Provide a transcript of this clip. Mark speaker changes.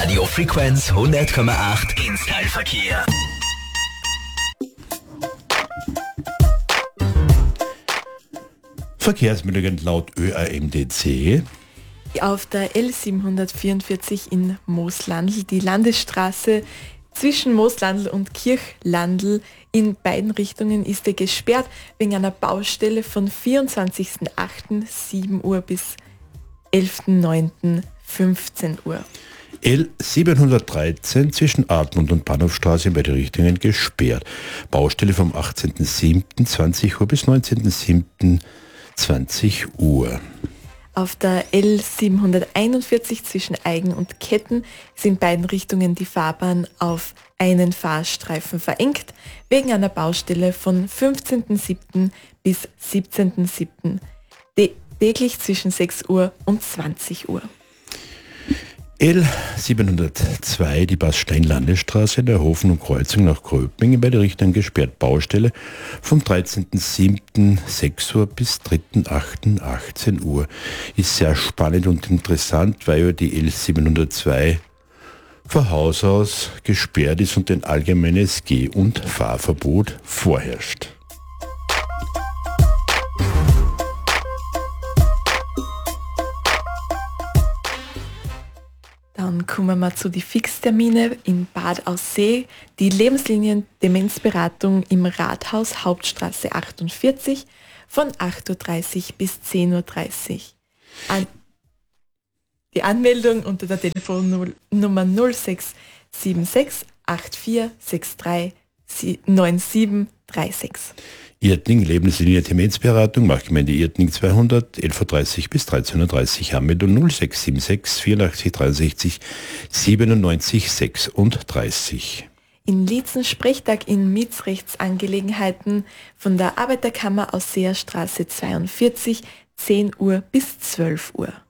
Speaker 1: Radio Frequenz 100,8 in Teilverkehr.
Speaker 2: Verkehrsmeldungen laut ÖAMDC.
Speaker 3: Auf der L744 in Mooslandl, die Landesstraße zwischen Mooslandl und Kirchlandl in beiden Richtungen ist gesperrt wegen einer Baustelle von 24.08. 7 Uhr bis 11.09. 15 Uhr.
Speaker 2: L713 zwischen Admont und Bahnhofstraße in beide Richtungen gesperrt. Baustelle vom 18.07. 20 Uhr bis 19.07. 20 Uhr.
Speaker 3: Auf der L741 zwischen Eigen und Ketten ist in beiden Richtungen die Fahrbahn auf einen Fahrstreifen verengt, wegen einer Baustelle von 15.07. bis 17.07. Täglich zwischen 6 Uhr und 20 Uhr.
Speaker 2: L702, die Bastein-Landesstraße in der Hofen- und Kreuzung nach Gröbming in beide Richtungen gesperrt. Baustelle vom 13.07. 6 Uhr bis 3.08. 18 Uhr. Ist sehr spannend und interessant, weil ja die L702 von Haus aus gesperrt ist und ein allgemeines Geh- und Fahrverbot vorherrscht.
Speaker 3: Dann kommen wir zu den Fixtermine in Bad Aussee. Die Lebenslinien Demenzberatung im Rathaus, Hauptstraße 48 von 8.30 Uhr bis 10.30 Uhr. Die Anmeldung unter der Telefonnummer 0676 8463 9736.
Speaker 2: Irtning, Lebenslinie Demenzberatung, Marktgemeinde Irtning 200, 11.30 Uhr bis 13.30 Uhr, Anmeldung 0676 84 63 97 36.
Speaker 3: In Liezen Sprechtag in Mietsrechtsangelegenheiten von der Arbeiterkammer Ausseerstraße 42, 10 Uhr bis 12 Uhr.